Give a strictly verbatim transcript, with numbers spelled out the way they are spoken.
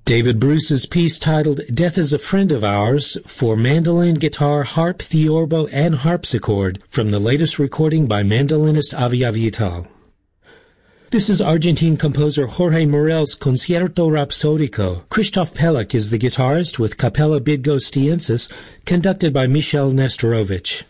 David Bruce's piece titled Death is a Friend of Ours for mandolin, guitar, harp, theorbo, and harpsichord from the latest recording by mandolinist Avia Vital. This is Argentine composer Jorge Morel's Concierto Rhapsodico. Christoph Pelek is the guitarist with Capella Bydgoszcz, conducted by Michel Nesterovich.